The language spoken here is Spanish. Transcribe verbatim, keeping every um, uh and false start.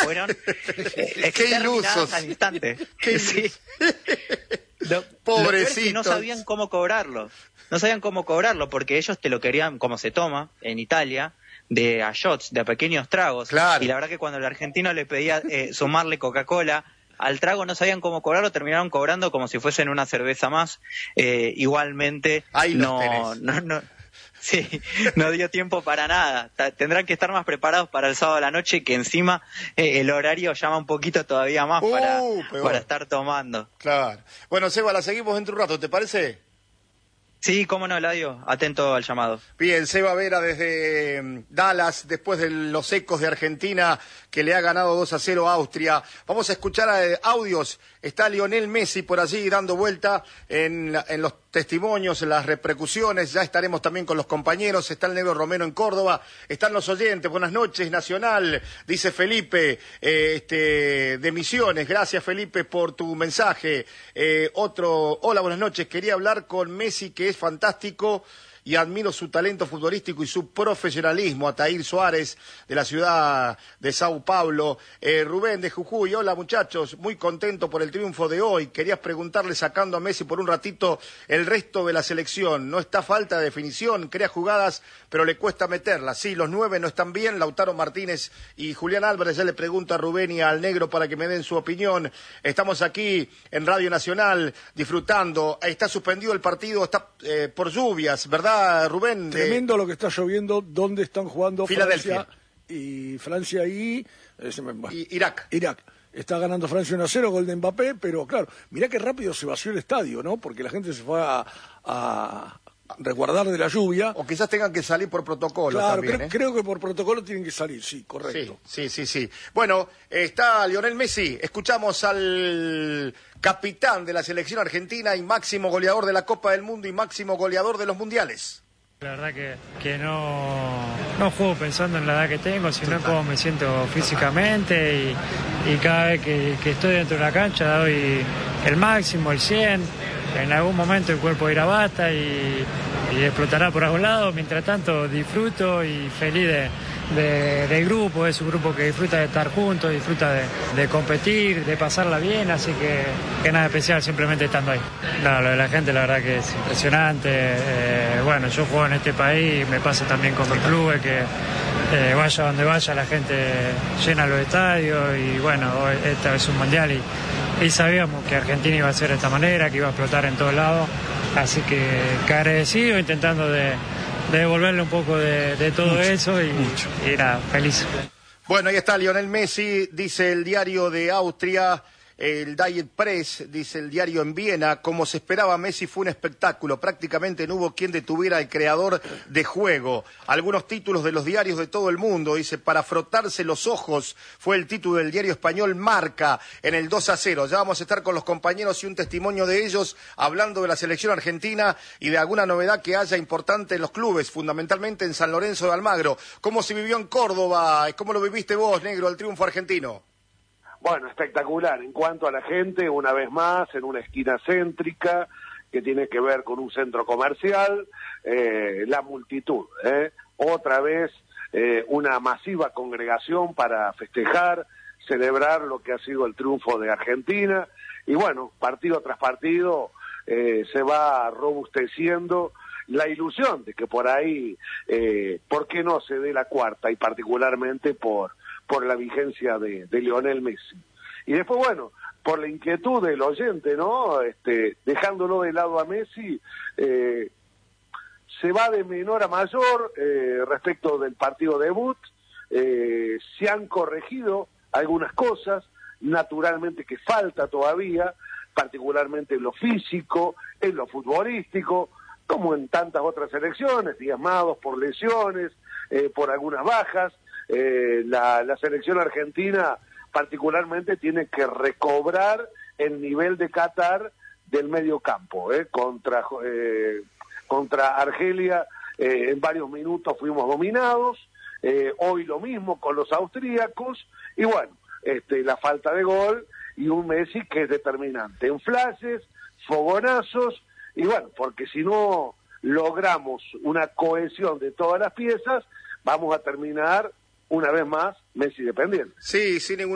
fueron eh, Qué ilusos. al instante. Qué sí. Lo, Pobrecitos. lo peor es que no sabían cómo cobrarlo. No sabían cómo cobrarlo porque ellos te lo querían, como se toma en Italia, de a shots, de a pequeños tragos. Claro. Y la verdad que cuando el argentino le pedía eh, sumarle Coca-Cola al trago, no sabían cómo cobrarlo, terminaron cobrando como si fuesen una cerveza más. Eh, igualmente, Ahí los no, tenés. no, no, sí, no dio tiempo para nada. Ta- Tendrán que estar más preparados para el sábado a la noche, que encima eh, el horario llama un poquito todavía más Uh, para, peor. para estar tomando. Claro. Bueno, Seba, la seguimos dentro de un rato, ¿te parece? Sí, cómo no, Eladio, atento al llamado. Bien, Seba Vera desde mm, Dallas, después de los ecos de Argentina, que le ha ganado dos a cero a Austria. Vamos a escuchar eh, audios. Está Lionel Messi por allí dando vuelta en, la- en los testimonios, en las repercusiones. Ya estaremos también con los compañeros. Está el Negro Romero en Córdoba. Están los oyentes. Buenas noches, Nacional, dice Felipe, eh, este, de Misiones. Gracias, Felipe, por tu mensaje. Eh, otro, hola, buenas noches. Quería hablar con Messi, que es fantástico y admiro su talento futbolístico y su profesionalismo. Ataír Suárez, de la ciudad de Sao Paulo. Eh, Rubén de Jujuy, hola muchachos, muy contento por el triunfo de hoy. Querías preguntarle, sacando a Messi por un ratito, el resto de la selección. No está falta de definición, crea jugadas, pero le cuesta meterlas. Sí, los nueve no están bien, Lautaro Martínez y Julián Álvarez. Ya le pregunto a Rubén y al Negro para que me den su opinión. Estamos aquí en Radio Nacional disfrutando. Está suspendido el partido, está eh, por lluvias, ¿verdad, Rubén? Tremendo eh, lo que está lloviendo, donde están jugando Filadelfia. Francia y Francia y, eh, se me, y Irak. Irak. Está ganando Francia uno a cero, gol de Mbappé, pero claro, mirá qué rápido se vació el estadio, ¿no? Porque la gente se fue a, a resguardar de la lluvia. O quizás tengan que salir por protocolo Claro, también, creo, ¿eh? creo que por protocolo tienen que salir, sí, correcto. Sí, sí, sí, sí. Bueno, está Lionel Messi. Escuchamos al capitán de la selección argentina y máximo goleador de la Copa del Mundo y máximo goleador de los mundiales. La verdad que, que no, no juego pensando en la edad que tengo, sino cómo me siento físicamente y, y cada vez que, que estoy dentro de la cancha doy el máximo, el cien. En algún momento el cuerpo irá basta y, y explotará por algún lado. Mientras tanto disfruto y feliz de, de, del grupo, es un grupo que disfruta de estar juntos, disfruta de, de competir, de pasarla bien, así que, que nada especial, simplemente estando ahí. No, lo de la gente la verdad que es impresionante. Eh, bueno, yo juego en este país, me pasa también con mi club, que eh, vaya donde vaya la gente llena los estadios y bueno, esta es un mundial y Y sabíamos que Argentina iba a ser de esta manera, que iba a explotar en todos lados. Así que, que agradecido, intentando de, de devolverle un poco de, de todo mucho, eso y, mucho. y nada, feliz. Bueno, ahí está Lionel Messi, dice el diario de Austria, el Diet Press, dice el diario en Viena. Como se esperaba, Messi fue un espectáculo. Prácticamente no hubo quien detuviera al creador de juego. Algunos títulos de los diarios de todo el mundo, dice, para frotarse los ojos, fue el título del diario español Marca en el dos a cero. Ya vamos a estar con los compañeros y un testimonio de ellos hablando de la selección argentina y de alguna novedad que haya importante en los clubes, fundamentalmente en San Lorenzo de Almagro. ¿Cómo se vivió en Córdoba? ¿Cómo lo viviste vos, Negro, el triunfo argentino? Bueno, espectacular. En cuanto a la gente, una vez más, en una esquina céntrica que tiene que ver con un centro comercial, eh, la multitud, ¿eh? Otra vez eh, una masiva congregación para festejar, celebrar lo que ha sido el triunfo de Argentina. Y bueno, partido tras partido eh, se va robusteciendo la ilusión de que por ahí, eh, ¿por qué no se dé la cuarta? Y particularmente por por la vigencia de, de Lionel Messi. Y después, bueno, por la inquietud del oyente, ¿no? Este, dejándolo de lado a Messi, eh, se va de menor a mayor eh, respecto del partido debut, eh, se han corregido algunas cosas, naturalmente que falta todavía, particularmente en lo físico, en lo futbolístico, como en tantas otras selecciones, diezmados por lesiones, eh, por algunas bajas. Eh, la, la selección argentina particularmente tiene que recobrar el nivel de Qatar del medio campo, eh, contra eh, contra Argelia eh, en varios minutos fuimos dominados, eh, hoy lo mismo con los austríacos y bueno, este, la falta de gol y un Messi que es determinante en flashes, fogonazos y bueno, porque si no logramos una cohesión de todas las piezas, vamos a terminar una vez más Messi dependiente. Sí, sin ningún